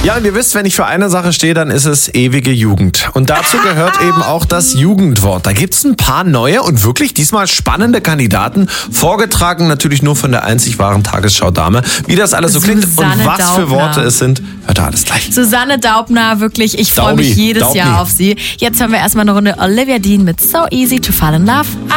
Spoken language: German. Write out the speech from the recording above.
Ja, und ihr wisst, wenn ich für eine Sache stehe, dann ist es ewige Jugend. Und dazu gehört eben auch das Jugendwort. Da gibt's ein paar neue und wirklich diesmal spannende Kandidaten. Vorgetragen natürlich nur von der einzig wahren Tagesschau-Dame. Wie das alles so klingt und was für Worte es sind, hört ihr alles gleich. Susanne Daubner, wirklich, ich freue mich jedes Jahr auf sie. Jetzt hören wir erstmal eine Runde Olivia Dean mit So Easy to Fall in Love.